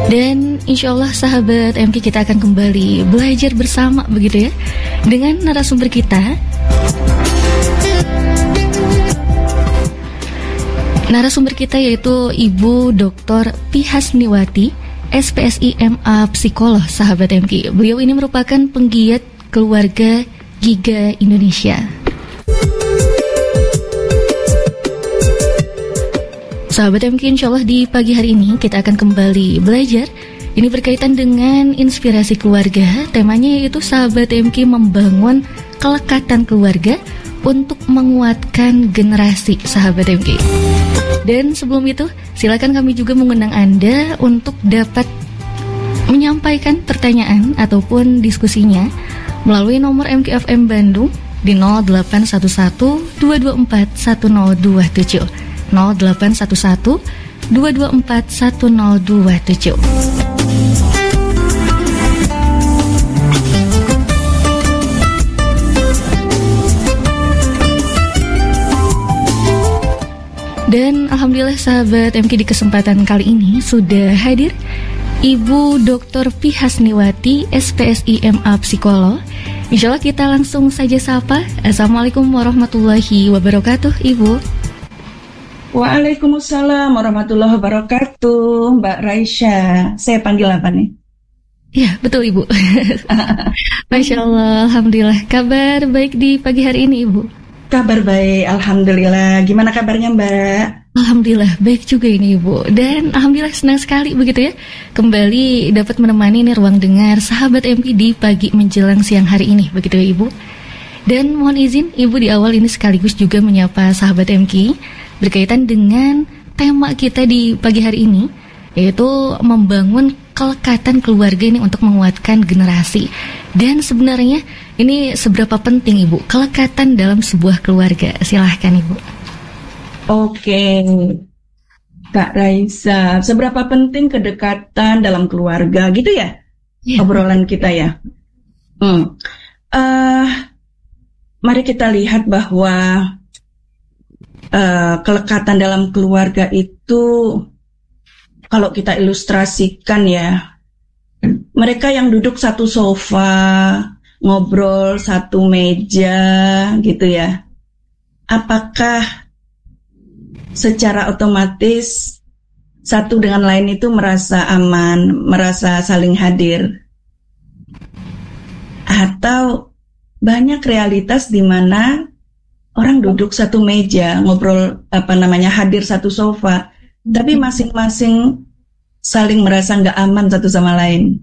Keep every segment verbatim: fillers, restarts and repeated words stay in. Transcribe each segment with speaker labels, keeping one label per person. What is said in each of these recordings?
Speaker 1: Dan insya Allah sahabat M K kita akan kembali belajar bersama begitu ya, dengan narasumber kita. Narasumber kita yaitu Ibu Doktor Pi Hasniwati, S P S I M A Psikolog, sahabat M K. Beliau ini merupakan penggiat keluarga Giga Indonesia. Sahabat M K, insya Allah di pagi hari ini kita akan kembali belajar. Ini berkaitan dengan inspirasi keluarga. Temanya yaitu sahabat M K membangun kelekatan keluarga untuk menguatkan generasi, sahabat M K. Dan sebelum itu, silakan kami juga mengundang Anda untuk dapat menyampaikan pertanyaan ataupun diskusinya melalui nomor M K F M Bandung di nol delapan satu satu dua dua empat satu nol dua tujuh nol delapan satu satu dua dua empat satu nol dua tujuh. Dan alhamdulillah sahabat M K, di kesempatan kali ini sudah hadir Ibu Doktor Pi Hasniwati, S P S I M A Psikolog. Insya Allah kita langsung saja sapa. Assalamualaikum warahmatullahi wabarakatuh, Ibu.
Speaker 2: Waalaikumsalam warahmatullahi wabarakatuh, Mbak Raisya. Saya panggil apa nih?
Speaker 1: Ya, betul Ibu. Masya Allah, alhamdulillah. Kabar baik di pagi hari ini, Ibu?
Speaker 2: Kabar baik, alhamdulillah. Gimana kabarnya, Mbak?
Speaker 1: Alhamdulillah baik juga ini, Ibu. Dan alhamdulillah senang sekali begitu ya, kembali dapat menemani ini ruang dengar sahabat M K di pagi menjelang siang hari ini begitu ya, Ibu. Dan mohon izin Ibu di awal ini sekaligus juga menyapa sahabat M K berkaitan dengan tema kita di pagi hari ini, yaitu membangun kelekatan keluarga ini untuk menguatkan generasi. Dan sebenarnya ini seberapa penting, Ibu, kelekatan dalam sebuah keluarga? Silahkan, Ibu.
Speaker 2: Oke, Kak Raisa, seberapa penting kedekatan dalam keluarga, gitu ya? Yeah. Obrolan kita ya. Hmm. Uh, mari kita lihat bahwa uh, kelekatan dalam keluarga itu, kalau kita ilustrasikan ya, mereka yang duduk satu sofa, ngobrol satu meja gitu ya. Apakah secara otomatis satu dengan lain itu merasa aman, merasa saling hadir? Atau banyak realitas di mana orang duduk satu meja, ngobrol apa namanya, hadir satu sofa, tapi masing-masing saling merasa nggak aman satu sama lain.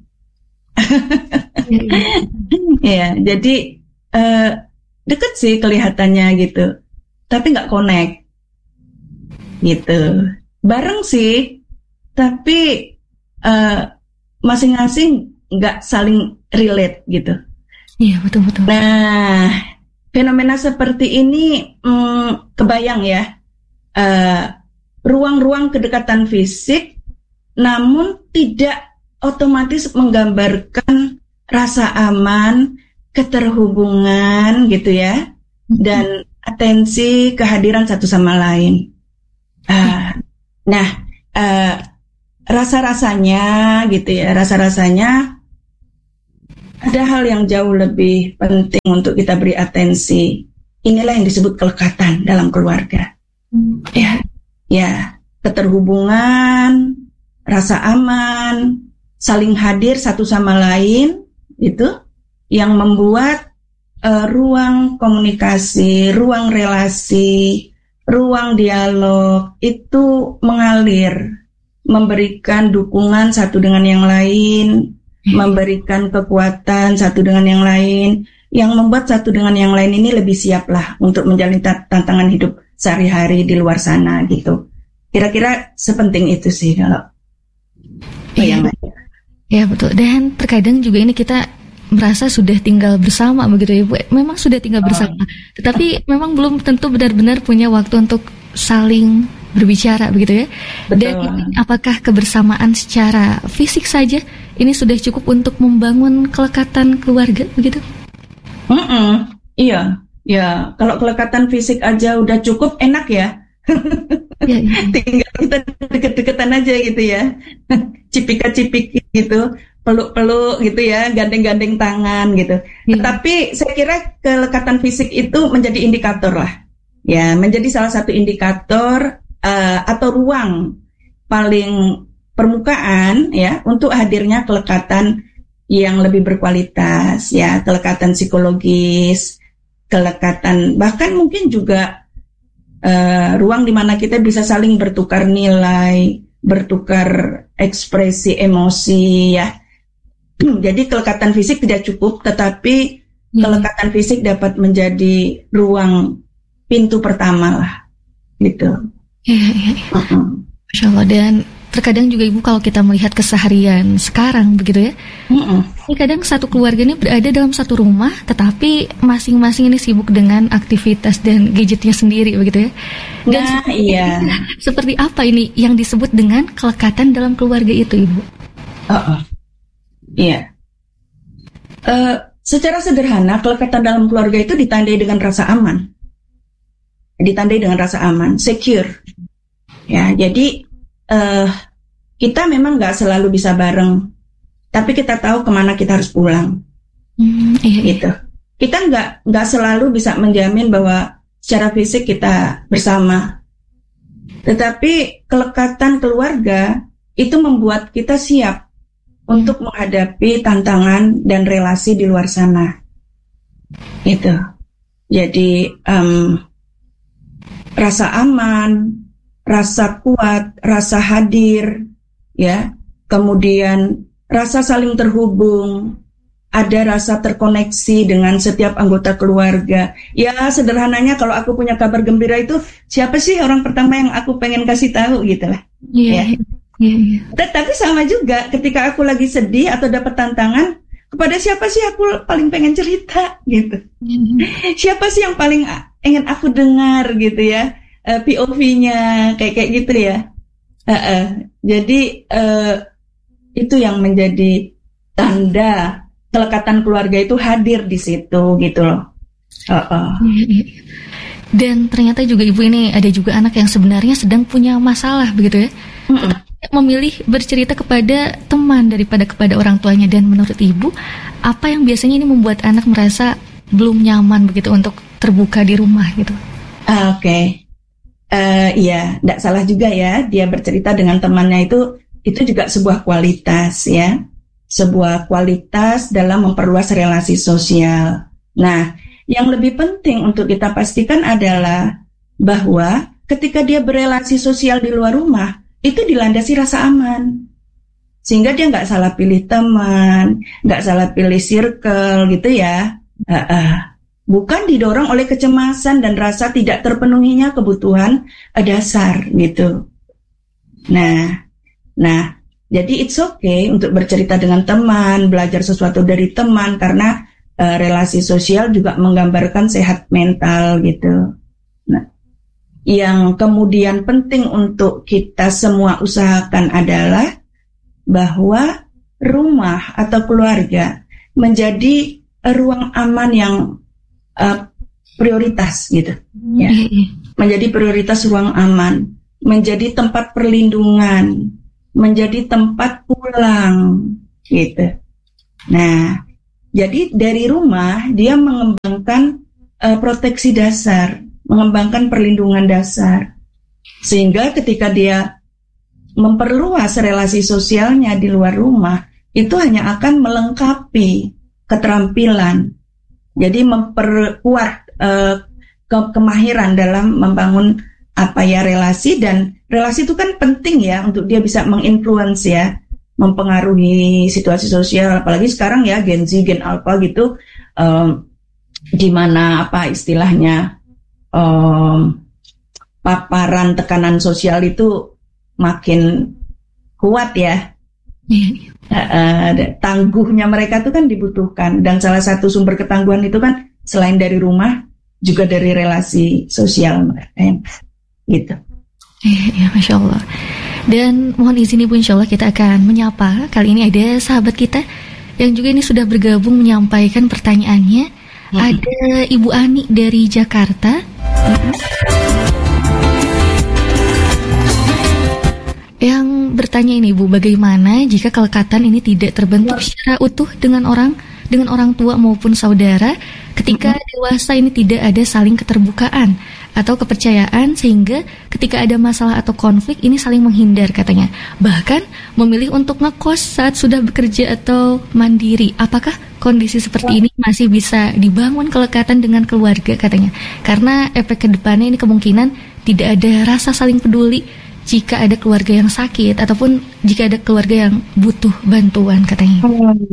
Speaker 2: Ya, jadi uh, deket sih kelihatannya gitu, tapi nggak connect gitu. Bareng sih, tapi uh, masing-masing nggak saling relate gitu.
Speaker 1: Iya, betul-betul.
Speaker 2: Nah, fenomena seperti ini hmm, kebayang ya, uh, ruang-ruang kedekatan fisik namun tidak otomatis menggambarkan rasa aman, keterhubungan gitu ya, dan atensi kehadiran satu sama lain. Uh, nah, uh, rasa-rasanya gitu ya, rasa-rasanya ada hal yang jauh lebih penting untuk kita beri atensi. Inilah yang disebut kelekatan dalam keluarga. Hmm. Ya, ya, keterhubungan, rasa aman, saling hadir satu sama lain, itu yang membuat uh, ruang komunikasi, ruang relasi, ruang dialog itu mengalir, memberikan dukungan satu dengan yang lain, memberikan kekuatan satu dengan yang lain, yang membuat satu dengan yang lain ini lebih siaplah untuk menjalani tantangan hidup sehari-hari di luar sana gitu. Kira-kira sepenting itu sih kalau
Speaker 1: Iya, ya betul. Dan terkadang juga ini kita merasa sudah tinggal bersama begitu ya, Bu. Memang sudah tinggal bersama, tetapi memang belum tentu benar-benar punya waktu untuk saling berbicara begitu ya. Betul. Dan ini, apakah kebersamaan secara fisik saja ini sudah cukup untuk membangun kelekatan keluarga begitu?
Speaker 2: Mm-mm. Iya, ya. Kalau kelekatan fisik aja udah cukup, enak ya. Ya, ya. Tinggal kita deket-deketan aja gitu ya. cipika-cipiki gitu, peluk-peluk gitu ya, gandeng-gandeng tangan gitu. Hmm. Tetapi saya kira kelekatan fisik itu menjadi indikator lah, ya, menjadi salah satu indikator uh, atau ruang paling permukaan ya untuk hadirnya kelekatan yang lebih berkualitas, ya, kelekatan psikologis, kelekatan bahkan mungkin juga uh, ruang di mana kita bisa saling bertukar nilai, bertukar ekspresi emosi, ya. Jadi kelekatan fisik tidak cukup, tetapi hmm. kelekatan fisik dapat menjadi ruang pintu pertama lah, gitu.
Speaker 1: Ya, ya, ya. Uh-uh. Masya Allah. Dan terkadang juga Ibu kalau kita melihat keseharian sekarang begitu ya, uh-uh. ini kadang satu keluarga ini berada dalam satu rumah, tetapi masing-masing ini sibuk dengan aktivitas dan gadgetnya sendiri begitu ya. Dan
Speaker 2: nah,
Speaker 1: seperti,
Speaker 2: iya.
Speaker 1: Seperti apa ini yang disebut dengan kelekatan dalam keluarga itu, Ibu?
Speaker 2: Uh-uh. Iya. Uh, secara sederhana, kelekatan dalam keluarga itu ditandai dengan rasa aman. Ditandai dengan rasa aman, secure. Ya, jadi uh, kita memang nggak selalu bisa bareng, tapi kita tahu kemana kita harus pulang. Hmm, iya. Gitu. Kita nggak nggak selalu bisa menjamin bahwa secara fisik kita bersama. Tetapi kelekatan keluarga itu membuat kita siap untuk menghadapi tantangan dan relasi di luar sana. Itu. Jadi um, rasa aman, rasa kuat, rasa hadir, ya. Kemudian rasa saling terhubung, ada rasa terkoneksi dengan setiap anggota keluarga. Ya, sederhananya kalau aku punya kabar gembira itu, siapa sih orang pertama yang aku pengen kasih tahu gitu lah.
Speaker 1: Yeah. Ya. Yeah, yeah.
Speaker 2: Tetapi sama juga ketika aku lagi sedih atau dapat tantangan, kepada siapa sih aku paling pengen cerita gitu. Mm-hmm. Siapa sih yang paling ingin aku dengar gitu ya, uh, P O V-nya kayak kayak gitu ya. Uh-uh. Jadi uh, itu yang menjadi tanda kelekatan keluarga itu hadir di situ gitu loh. Uh-uh.
Speaker 1: Dan ternyata juga Ibu ini ada juga anak yang sebenarnya sedang punya masalah begitu ya. Mm-mm. Memilih bercerita kepada teman daripada kepada orang tuanya. Dan menurut Ibu, apa yang biasanya ini membuat anak merasa belum nyaman begitu untuk terbuka di rumah gitu?
Speaker 2: Oke, okay. uh, iya, tidak salah juga ya. Dia bercerita dengan temannya itu, itu juga sebuah kualitas ya, sebuah kualitas dalam memperluas relasi sosial. Nah, yang lebih penting untuk kita pastikan adalah bahwa ketika dia berelasi sosial di luar rumah, itu dilandasi rasa aman, sehingga dia nggak salah pilih teman, nggak salah pilih circle gitu ya. Uh, uh. Bukan didorong oleh kecemasan dan rasa tidak terpenuhinya kebutuhan dasar gitu. Nah, nah, jadi it's okay untuk bercerita dengan teman, belajar sesuatu dari teman, karena uh, relasi sosial juga menggambarkan sehat mental gitu. Nah, yang kemudian penting untuk kita semua usahakan adalah bahwa rumah atau keluarga menjadi ruang aman yang uh, prioritas gitu, ya. Menjadi prioritas ruang aman, menjadi tempat perlindungan, menjadi tempat pulang gitu. Nah, jadi dari rumah dia mengembangkan uh, proteksi dasar, mengembangkan perlindungan dasar, sehingga ketika dia memperluas relasi sosialnya di luar rumah, itu hanya akan melengkapi keterampilan, jadi memperkuat uh, ke- kemahiran dalam membangun apa ya relasi. Dan relasi itu kan penting ya untuk dia bisa menginfluence ya, mempengaruhi situasi sosial, apalagi sekarang ya Gen Z, Gen Alpha gitu, um, di mana apa istilahnya, Um, paparan tekanan sosial itu makin kuat ya. uh, uh, tangguhnya mereka itu kan dibutuhkan, dan salah satu sumber ketangguhan itu kan selain dari rumah juga dari relasi sosial mereka ya. Gitu.
Speaker 1: Ya, Masya Allah. Dan mohon izin Ibu, insya Allah kita akan menyapa. Kali ini ada sahabat kita yang juga ini sudah bergabung menyampaikan pertanyaannya. Hmm. Ada Ibu Ani dari Jakarta. Yang bertanya bertanya ini Bu, bagaimana jika kelekatan ini tidak terbentuk secara utuh dengan orang dengan orang tua maupun saudara, ketika mm-hmm. dewasa ini tidak ada saling keterbukaan atau kepercayaan, sehingga ketika ada masalah atau konflik ini saling menghindar katanya, bahkan memilih untuk ngekos saat sudah bekerja atau mandiri. Apakah kondisi seperti ini masih bisa dibangun kelekatan dengan keluarga katanya? Karena efek kedepannya ini kemungkinan tidak ada rasa saling peduli jika ada keluarga yang sakit ataupun jika ada keluarga yang butuh bantuan katanya.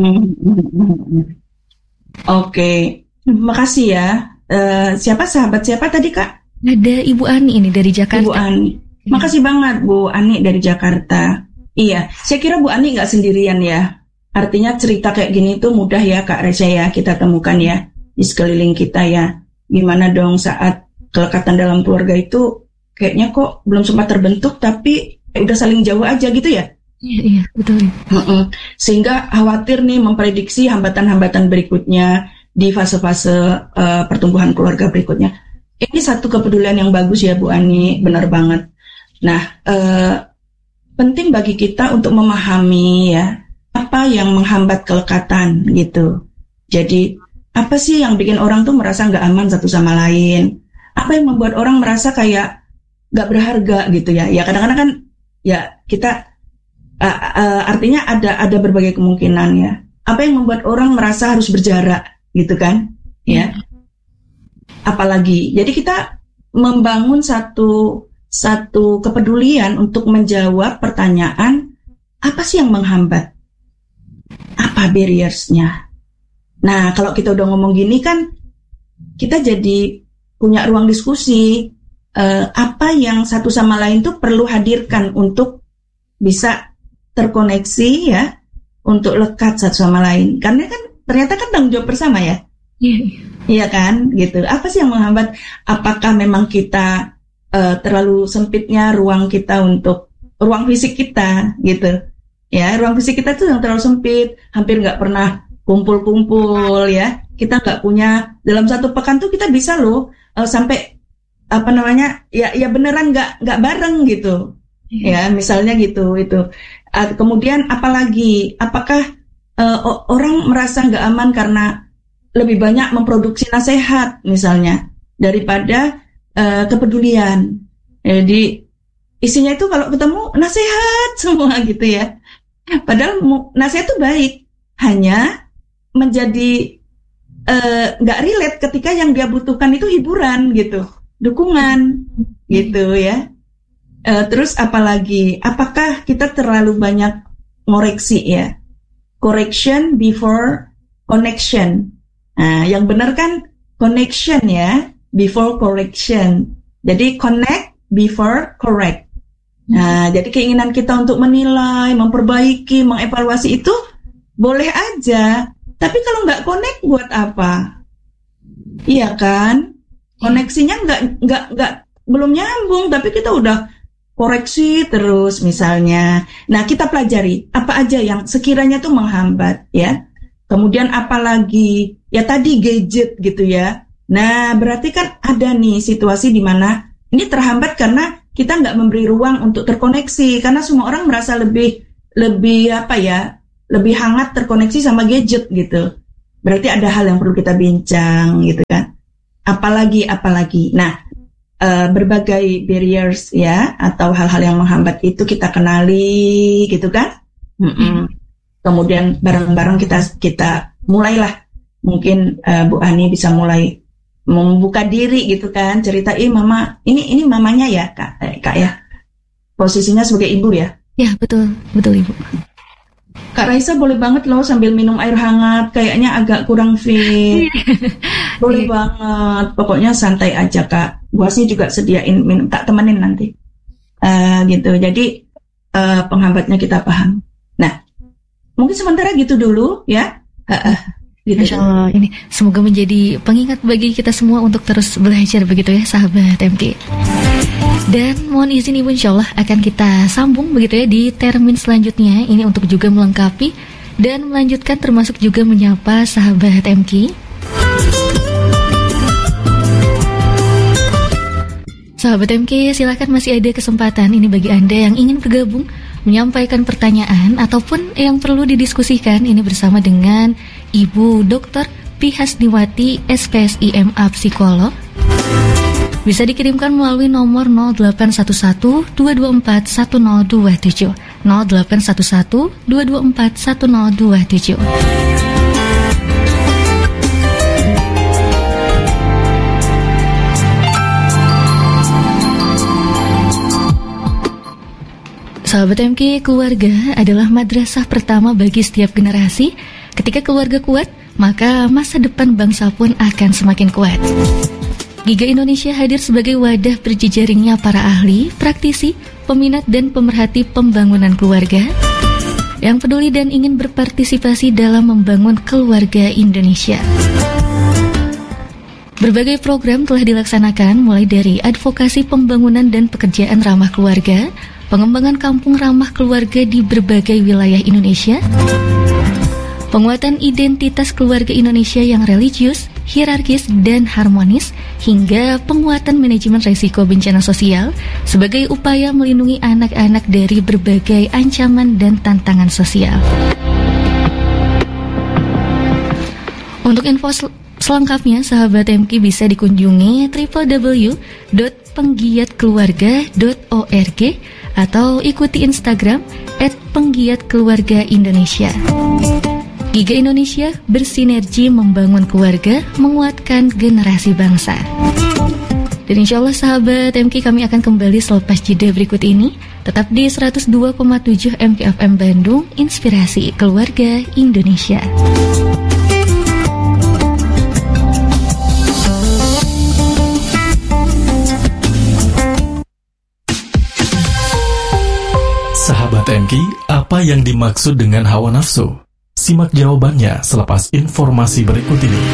Speaker 2: Oke, makasih ya. Uh, siapa sahabat siapa tadi Kak?
Speaker 1: Ada Ibu Ani ini dari Jakarta.
Speaker 2: Ibu Ani, makasih banget Bu Ani dari Jakarta. Iya, saya kira Bu Ani nggak sendirian ya. Artinya cerita kayak gini tuh mudah ya Kak Reza ya, kita temukan ya di sekeliling kita ya. Gimana dong saat kelekatan dalam keluarga itu kayaknya kok belum sempat terbentuk tapi eh, udah saling jauh aja gitu ya.
Speaker 1: Iya, iya, betul.
Speaker 2: Mm-mm. Sehingga khawatir nih memprediksi hambatan-hambatan berikutnya di fase-fase uh, pertumbuhan keluarga berikutnya. Ini satu kepedulian yang bagus ya Bu Ani, benar banget. Nah, uh, penting bagi kita untuk memahami ya apa yang menghambat kelekatan gitu. Jadi apa sih yang bikin orang tuh merasa nggak aman satu sama lain? Apa yang membuat orang merasa kayak nggak berharga gitu ya? Ya kadang-kadang kan ya kita uh, uh, artinya ada ada berbagai kemungkinan ya. Apa yang membuat orang merasa harus berjarak gitu kan? Ya. Apalagi jadi kita membangun satu satu kepedulian untuk menjawab pertanyaan apa sih yang menghambat? Apa barriers-nya? Nah, kalau kita udah ngomong gini kan kita jadi punya ruang diskusi eh, apa yang satu sama lain tuh perlu hadirkan untuk bisa terkoneksi ya, untuk lekat satu sama lain. Karena kan ternyata kan tanggung jawab bersama ya.
Speaker 1: Iya.
Speaker 2: Iya kan, gitu. Apa sih yang menghambat? Apakah memang kita uh, terlalu sempitnya ruang kita untuk ruang fisik kita, gitu? Ya, ruang fisik kita tuh yang terlalu sempit, hampir nggak pernah kumpul-kumpul, ya. Kita nggak punya dalam satu pekan tuh kita bisa loh uh, sampai apa namanya, ya, ya beneran nggak nggak bareng gitu, ya. Misalnya gitu, itu. Uh, kemudian apalagi? Apakah uh, orang merasa nggak aman karena lebih banyak memproduksi nasihat misalnya daripada uh, kepedulian. Jadi isinya itu kalau ketemu nasihat semua gitu ya. Padahal nasihat itu baik, hanya menjadi nggak uh, relate ketika yang dia butuhkan itu hiburan gitu, dukungan gitu ya. Uh, terus apalagi? Apakah kita terlalu banyak ngoreksi ya? Correction before connection. Nah, yang benar kan connection ya, before correction. Jadi connect before correct. Nah, hmm. jadi keinginan kita untuk menilai, memperbaiki, mengevaluasi itu boleh aja. Tapi kalau nggak connect buat apa? Iya kan? Koneksinya nggak nggak nggak belum nyambung, tapi kita udah koreksi terus misalnya. Nah, kita pelajari apa aja yang sekiranya tuh menghambat ya. Kemudian apalagi ya tadi gadget gitu ya. Nah berarti kan ada nih situasi di mana ini terhambat karena kita nggak memberi ruang untuk terkoneksi. Karena semua orang merasa lebih lebih apa ya, lebih hangat terkoneksi sama gadget gitu. Berarti ada hal yang perlu kita bincang gitu kan. Apalagi apalagi. Nah uh, berbagai barriers ya atau hal-hal yang menghambat itu kita kenali gitu kan. Mm-mm. Kemudian bareng-bareng kita kita mulailah, mungkin uh, Bu Ani bisa mulai membuka diri gitu kan, cerita, ih mama, ini ini mamanya ya kak, eh, kak ya, posisinya sebagai ibu ya.
Speaker 1: Ya betul betul Ibu.
Speaker 2: Kak Raisa boleh banget loh sambil minum air hangat, kayaknya agak kurang fit. Boleh banget, pokoknya santai aja Kak. Bu Asni juga sediain minum, tak temenin nanti. Uh, gitu, jadi uh, penghambatnya kita paham. Nah. Mungkin sementara gitu dulu ya. Uh, uh, gitu.
Speaker 1: Masya Allah, ini semoga menjadi pengingat bagi kita semua untuk terus belajar begitu ya sahabat M K. Dan mohon izin Ibu, insya Allah akan kita sambung begitu ya di termin selanjutnya. Ini untuk juga melengkapi dan melanjutkan termasuk juga menyapa sahabat M K. Sahabat M K, silakan masih ada kesempatan ini bagi Anda yang ingin bergabung menyampaikan pertanyaan ataupun yang perlu didiskusikan ini bersama dengan Ibu Doktor Pihasniwati S P S I M A Psikolog. Bisa dikirimkan melalui nomor nol delapan satu satu dua dua empat satu nol dua tujuh nol delapan satu satu dua dua empat satu nol dua tujuh. Sahabat M K, keluarga adalah madrasah pertama bagi setiap generasi. Ketika keluarga kuat, maka masa depan bangsa pun akan semakin kuat. Giga Indonesia hadir sebagai wadah berjejaringnya para ahli, praktisi, peminat dan pemerhati pembangunan keluarga yang peduli dan ingin berpartisipasi dalam membangun keluarga Indonesia. Berbagai program telah dilaksanakan mulai dari advokasi pembangunan dan pekerjaan ramah keluarga, pengembangan kampung ramah keluarga di berbagai wilayah Indonesia, penguatan identitas keluarga Indonesia yang religius, hierarkis, dan harmonis, hingga penguatan manajemen risiko bencana sosial sebagai upaya melindungi anak-anak dari berbagai ancaman dan tantangan sosial. Untuk info sel- selengkapnya, sahabat M K bisa dikunjungi w w w dot penggiatkeluarga dot org atau ikuti Instagram et penggiatkeluarga Indonesia. Giga Indonesia bersinergi membangun keluarga, menguatkan generasi bangsa. Dan insya Allah sahabat M K, kami akan kembali selepas jeda berikut ini. Tetap di seratus dua koma tujuh M K F M Bandung, Inspirasi Keluarga Indonesia.
Speaker 3: Sahabat M K, apa yang dimaksud dengan hawa nafsu? Simak jawabannya selepas informasi berikut ini.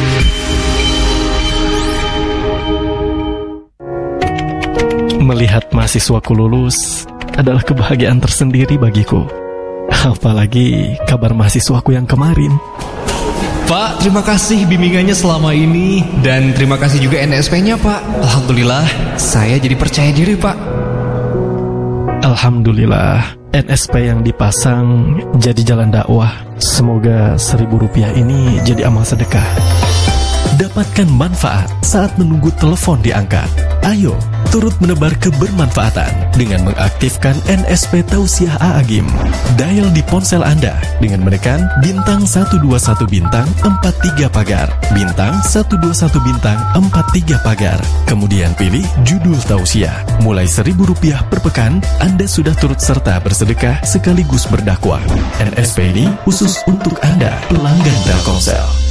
Speaker 3: Melihat mahasiswaku lulus adalah kebahagiaan tersendiri bagiku. Apalagi kabar mahasiswaku yang kemarin.
Speaker 4: Pak, terima kasih bimbingannya selama ini. Dan terima kasih juga N S P-nya, Pak. Alhamdulillah, saya jadi percaya diri, Pak.
Speaker 3: Alhamdulillah, N S P yang dipasang jadi jalan dakwah. Semoga seribu rupiah ini jadi amal sedekah. Dapatkan manfaat saat menunggu telepon diangkat. Ayo, turut menebar kebermanfaatan dengan mengaktifkan N S P Tausiah A'agim. Dial di ponsel Anda dengan menekan bintang satu dua satu bintang empat tiga pagar, bintang satu dua satu bintang empat tiga pagar. Kemudian pilih judul Tausiah. Mulai seribu rupiah per pekan, Anda sudah turut serta bersedekah sekaligus berdakwah. N S P ini khusus untuk Anda, pelanggan Telkomsel.